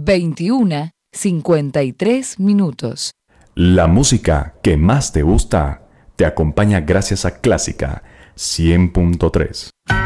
21:53. La música que más te gusta te acompaña gracias a Clásica 100.3.